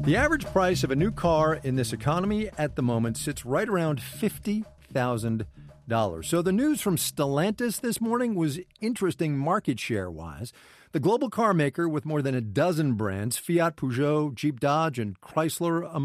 The average price of a new car in this economy at the moment sits right around $50,000. So the news from Stellantis this morning was interesting market share-wise. The global car maker with more than a dozen brands, Fiat, Peugeot, Jeep, Dodge, and Chrysler,